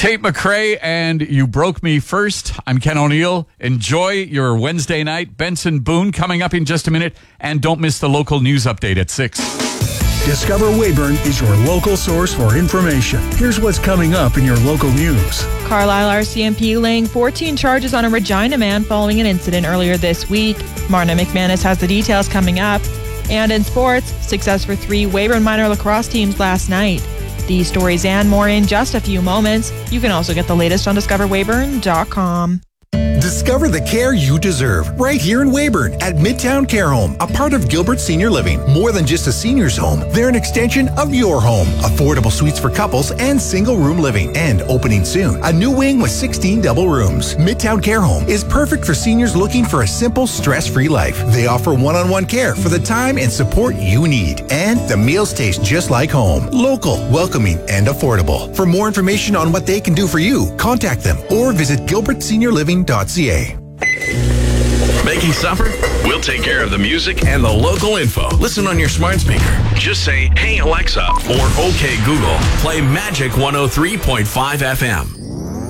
Tate McRae and You Broke Me First. I'm Ken O'Neill. Enjoy your Wednesday night. Benson Boone coming up in just a minute. And don't miss the local news update at 6. Discover Weyburn is your local source for information. Here's what's coming up in your local news. Carlisle RCMP laying 14 charges on a Regina man following an incident earlier this week. Marna McManus has the details coming up. And in sports, success for 3 Weyburn minor lacrosse teams last night. These stories and more in just a few moments. You can also get the latest on discoverweyburn.com. Discover the care you deserve right here in Weyburn at Midtown Care Home, a part of Gilbert Senior Living. More than just a senior's home, they're an extension of your home. Affordable suites for couples and single room living. And opening soon, a new wing with 16 double rooms. Midtown Care Home is perfect for seniors looking for a simple, stress-free life. They offer one-on-one care for the time and support you need. And the meals taste just like home. Local, welcoming, and affordable. For more information on what they can do for you, contact them or visit gilbertseniorliving.ca. Making supper? We'll take care of the music and the local info. Listen on your smart speaker. Just say, "Hey Alexa," or "Okay Google, play Magic 103.5 FM."